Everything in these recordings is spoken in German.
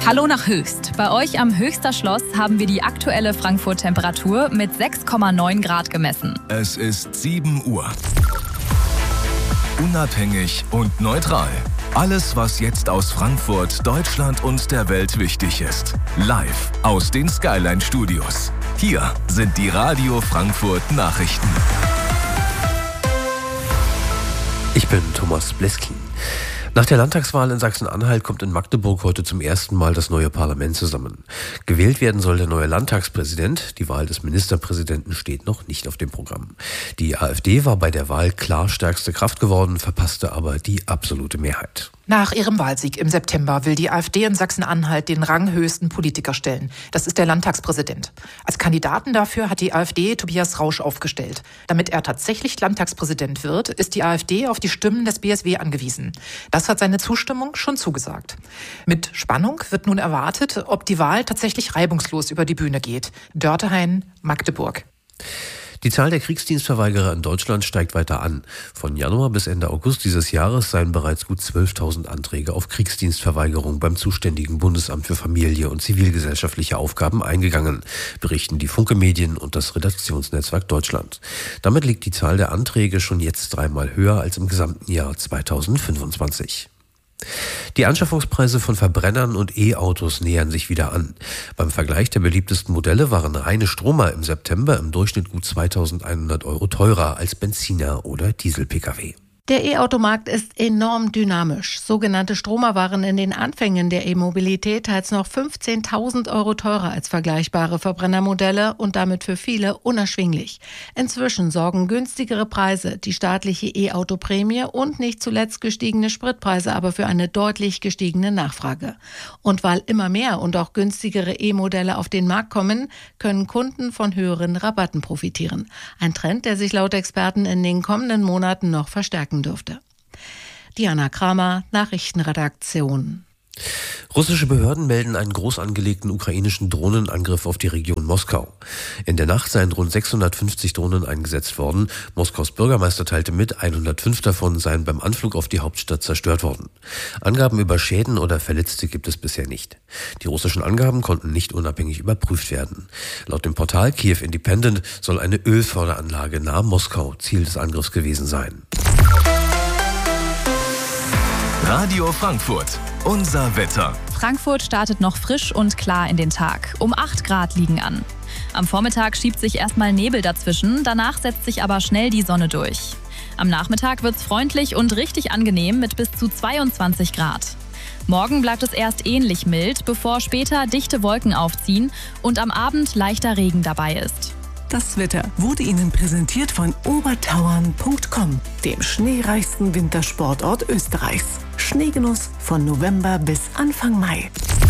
Hallo nach Höchst. Bei euch am Höchster Schloss haben wir die aktuelle Frankfurt-Temperatur mit 6,9 Grad gemessen. Es ist 7 Uhr. Unabhängig und neutral. Alles, was jetzt aus Frankfurt, Deutschland und der Welt wichtig ist. Live aus den Skyline Studios. Hier sind die Radio Frankfurt Nachrichten. Ich bin Thomas Bleskin. Nach der Landtagswahl in Sachsen-Anhalt kommt in Magdeburg heute zum ersten Mal das neue Parlament zusammen. Gewählt werden soll der neue Landtagspräsident. Die Wahl des Ministerpräsidenten steht noch nicht auf dem Programm. Die AfD war bei der Wahl klar stärkste Kraft geworden, verpasste aber die absolute Mehrheit. Nach ihrem Wahlsieg im September will die AfD in Sachsen-Anhalt den ranghöchsten Politiker stellen. Das ist der Landtagspräsident. Als Kandidaten dafür hat die AfD Tobias Rausch aufgestellt. Damit er tatsächlich Landtagspräsident wird, ist die AfD auf die Stimmen des BSW angewiesen. Das hat seine Zustimmung schon zugesagt. Mit Spannung wird nun erwartet, ob die Wahl tatsächlich reibungslos über die Bühne geht. Dörtehain, Magdeburg. Die Zahl der Kriegsdienstverweigerer in Deutschland steigt weiter an. Von Januar bis Ende August dieses Jahres seien bereits gut 12.000 Anträge auf Kriegsdienstverweigerung beim zuständigen Bundesamt für Familie und zivilgesellschaftliche Aufgaben eingegangen, berichten die Funke Medien und das Redaktionsnetzwerk Deutschland. Damit liegt die Zahl der Anträge schon jetzt 3-mal höher als im gesamten Jahr 2025. Die Anschaffungspreise von Verbrennern und E-Autos nähern sich wieder an. Beim Vergleich der beliebtesten Modelle waren reine Stromer im September im Durchschnitt gut 2.100 € teurer als Benziner oder Diesel-Pkw. Der E-Automarkt ist enorm dynamisch. Sogenannte Stromer waren in den Anfängen der E-Mobilität teils noch 15.000 € teurer als vergleichbare Verbrennermodelle und damit für viele unerschwinglich. Inzwischen sorgen günstigere Preise, die staatliche E-Auto-Prämie und nicht zuletzt gestiegene Spritpreise aber für eine deutlich gestiegene Nachfrage. Und weil immer mehr und auch günstigere E-Modelle auf den Markt kommen, können Kunden von höheren Rabatten profitieren. Ein Trend, der sich laut Experten in den kommenden Monaten noch verstärken dürfte. Diana Kramer, Nachrichtenredaktion. Russische Behörden melden einen groß angelegten ukrainischen Drohnenangriff auf die Region Moskau. In der Nacht seien rund 650 Drohnen eingesetzt worden. Moskaus Bürgermeister teilte mit, 105 davon seien beim Anflug auf die Hauptstadt zerstört worden. Angaben über Schäden oder Verletzte gibt es bisher nicht. Die russischen Angaben konnten nicht unabhängig überprüft werden. Laut dem Portal Kiev Independent soll eine Ölförderanlage nahe Moskau Ziel des Angriffs gewesen sein. Radio Frankfurt. Unser Wetter. Frankfurt startet noch frisch und klar in den Tag. Um 8 Grad liegen an. Am Vormittag schiebt sich erstmal Nebel dazwischen, danach setzt sich aber schnell die Sonne durch. Am Nachmittag wird's freundlich und richtig angenehm mit bis zu 22 Grad. Morgen bleibt es erst ähnlich mild, bevor später dichte Wolken aufziehen und am Abend leichter Regen dabei ist. Das Wetter wurde Ihnen präsentiert von obertauern.com, dem schneereichsten Wintersportort Österreichs. Schneegenuss von November bis Anfang Mai.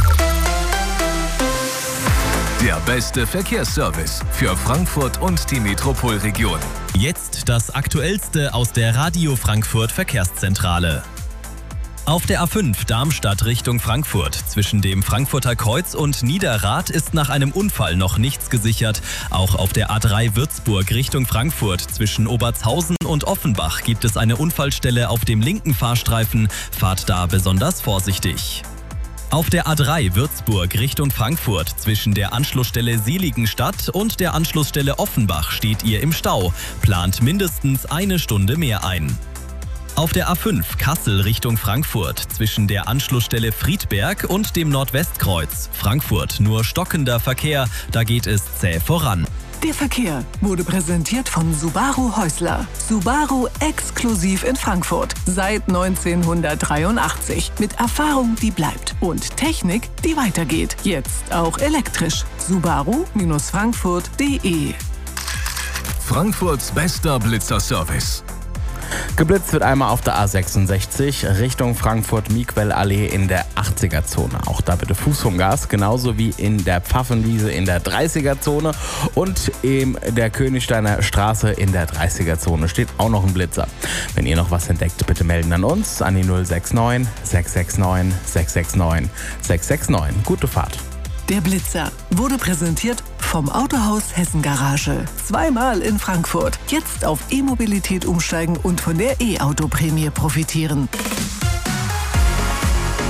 Der beste Verkehrsservice für Frankfurt und die Metropolregion. Jetzt das Aktuellste aus der Radio Frankfurt Verkehrszentrale. Auf der A5 Darmstadt Richtung Frankfurt zwischen dem Frankfurter Kreuz und Niederrad ist nach einem Unfall noch nichts gesichert. Auch auf der A3 Würzburg Richtung Frankfurt zwischen Obertshausen und Offenbach gibt es eine Unfallstelle auf dem linken Fahrstreifen. Fahrt da besonders vorsichtig. Auf der A3 Würzburg Richtung Frankfurt zwischen der Anschlussstelle Seligenstadt und der Anschlussstelle Offenbach steht ihr im Stau. Plant mindestens eine Stunde mehr ein. Auf der A5 Kassel Richtung Frankfurt zwischen der Anschlussstelle Friedberg und dem Nordwestkreuz. Frankfurt nur stockender Verkehr, da geht es zäh voran. Der Verkehr wurde präsentiert von Subaru Häusler. Subaru exklusiv in Frankfurt. Seit 1983. Mit Erfahrung, die bleibt. Und Technik, die weitergeht. Jetzt auch elektrisch. Subaru-Frankfurt.de. Frankfurts bester Blitzerservice. Geblitzt wird einmal auf der A66 Richtung Frankfurt-Miquel-Allee in der 80er-Zone. Auch da bitte Fuß vom Gas, genauso wie in der Pfaffenwiese in der 30er-Zone und in der Königsteiner Straße in der 30er-Zone steht auch noch ein Blitzer. Wenn ihr noch was entdeckt, bitte melden an uns an die 069 669 669 669. Gute Fahrt. Der Blitzer wurde präsentiert vom Autohaus Hessen Garage. 2-mal in Frankfurt. Jetzt auf E-Mobilität umsteigen und von der E-Auto-Prämie profitieren.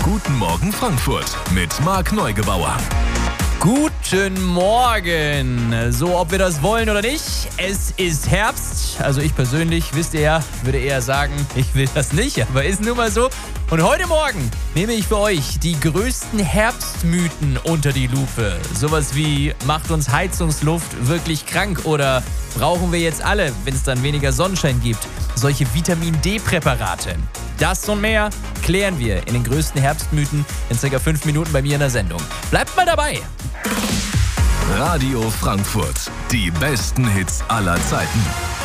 Guten Morgen Frankfurt mit Marc Neugebauer. Guten Morgen. So, ob wir das wollen oder nicht, es ist Herbst. Also ich persönlich, wisst ihr ja, würde eher sagen, ich will das nicht, aber ist nun mal so. Und heute Morgen nehme ich für euch die größten Herbstmythen unter die Lupe. Sowas wie, macht uns Heizungsluft wirklich krank oder brauchen wir jetzt alle, wenn es dann weniger Sonnenschein gibt, solche Vitamin-D-Präparate. Das und mehr klären wir in den größten Herbstmythen in ca. 5 Minuten bei mir in der Sendung. Bleibt mal dabei! Radio Frankfurt. Die besten Hits aller Zeiten.